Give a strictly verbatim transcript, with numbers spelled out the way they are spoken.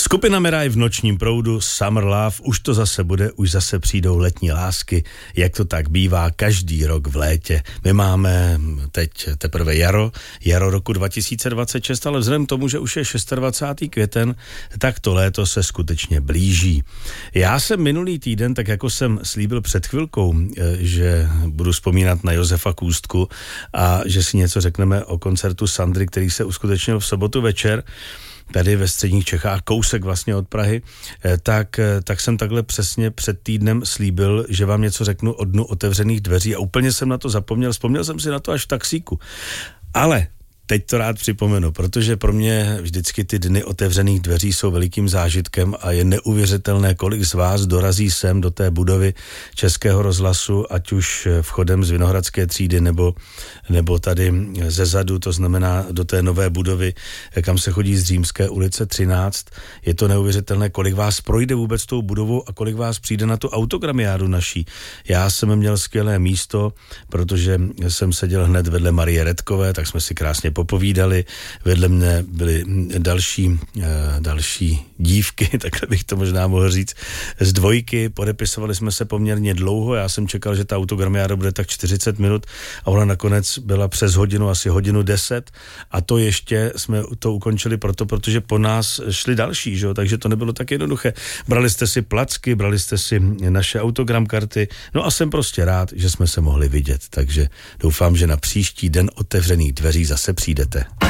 Skupina Miraj v nočním proudu, Summer Love, už to zase bude, už zase přijdou letní lásky, jak to tak bývá každý rok v létě. My máme teď teprve jaro, jaro roku dva tisíce dvacet šest, ale vzhledem k tomu, že už je dvacátého šestého květen, tak to léto se skutečně blíží. Já jsem minulý týden, tak jako jsem slíbil před chvilkou, že budu vzpomínat na Josefa Kůstku a že si něco řekneme o koncertu Sandry, který se uskutečnil v sobotu večer, tady ve středních Čechách, kousek vlastně od Prahy, tak, tak jsem takhle přesně před týdnem slíbil, že vám něco řeknu o dnu otevřených dveří a úplně jsem na to zapomněl, vzpomněl jsem si na to až v taxíku. Ale teď to rád připomenu, protože pro mě vždycky ty dny otevřených dveří jsou velikým zážitkem a je neuvěřitelné, kolik z vás dorazí sem do té budovy Českého rozhlasu, ať už vchodem z Vinohradské třídy nebo, nebo tady ze zadu, to znamená do té nové budovy, kam se chodí z Římské ulice třináct. Je to neuvěřitelné, kolik vás projde vůbec tou budovou a kolik vás přijde na tu autogramiádu naší. Já jsem měl skvělé místo, protože jsem seděl hned vedle Marie Redkové, tak jsme si krásně popovídali, vedle mne byly další, další dívky, takhle bych to možná mohl říct, z dvojky, podepisovali jsme se poměrně dlouho, já jsem čekal, že ta autogramiáda bude tak čtyřicet minut a ona nakonec byla přes hodinu, asi hodinu deset a to ještě jsme to ukončili proto, protože po nás šli další, že jo? Takže to nebylo tak jednoduché. Brali jste si placky, brali jste si naše autogram karty, no a jsem prostě rád, že jsme se mohli vidět, takže doufám, že na příští den otevřených dveří zase přijdete.